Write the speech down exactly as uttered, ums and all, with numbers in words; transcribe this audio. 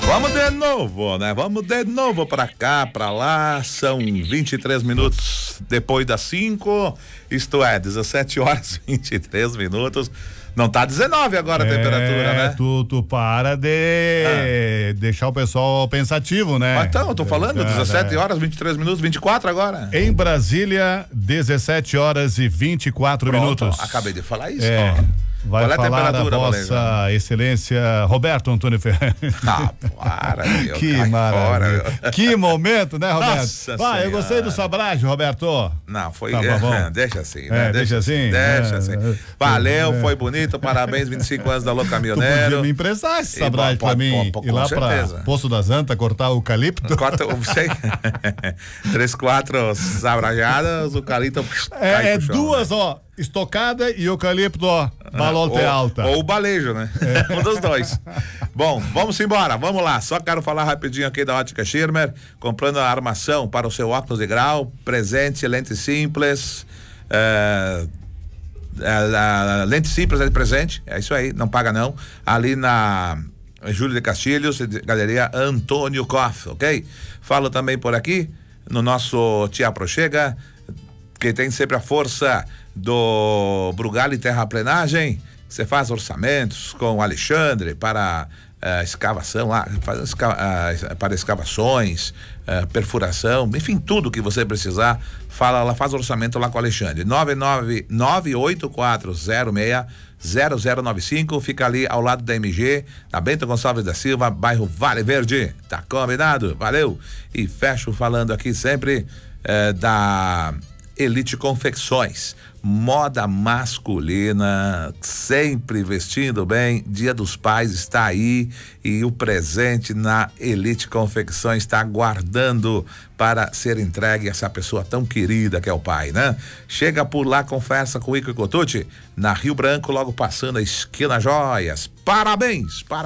Vamos de novo, né? Vamos de novo pra cá, pra lá. São vinte e três minutos depois das cinco. Isto é, dezessete horas e vinte e três minutos. Não tá dezenove agora a é, temperatura, né? Tu, tu para de ah. deixar o pessoal pensativo, né? Mas então, eu tô falando, é, dezessete é. horas, vinte e três minutos, vinte e quatro agora. Em Brasília, dezessete horas e vinte e quatro Pronto, minutos. Acabei de falar isso, é. ó. Vai Qual é a falar temperatura, da Vossa Valéria? Excelência Roberto Antônio Ferreira. Ah, para, meu. Que maravilha. Fora, que momento, né, Roberto? Nossa Vai, eu gostei do Sabrage, Roberto. Não, foi. Tá, é, deixa assim, né? É, deixa, deixa assim? Deixa é, assim. Valeu, é. Foi bonito, parabéns, vinte e cinco anos da Alô Caminhoneiro. Tu podia me emprestar esse Sabrage pra mim. Pô, pô, ir lá certeza. Pra Poço das Antas, cortar o eucalipto. Corta, sei. Três, quatro sabrajadas, o eucalipto. É, é duas, ó. Estocada e eucalipto, ó, balota é alta. Ou o balejo, né? É. Um dos dois. Bom, vamos embora, vamos lá. Só quero falar rapidinho aqui da Ótica Schirmer, comprando a armação para o seu óculos de grau, presente, lente simples, é, é, lente simples é de presente, é isso aí, não paga não. Ali na Júlio de Castilhos, Galeria Antônio Koff, ok? Falo também por aqui, no nosso Tia Prochega, que tem sempre a força do Brugali Terraplenagem. Você faz orçamentos com o Alexandre para uh, escavação lá, faz esca, uh, para escavações, uh, perfuração, enfim, tudo que você precisar, fala lá, faz orçamento lá com o Alexandre. nove nove nove oito quatro zero seis zero zero nove cinco, fica ali ao lado da M G, na Bento Gonçalves da Silva, bairro Vale Verde. Tá combinado? Valeu! E fecho falando aqui sempre uh, da Elite Confecções, moda masculina, sempre vestindo bem. Dia dos Pais está aí e o presente na Elite Confecções está aguardando para ser entregue a essa pessoa tão querida que é o pai, né? Chega por lá, conversa com o Ico Cotucci na Rio Branco, logo passando a esquina Joias. Parabéns! Parabéns!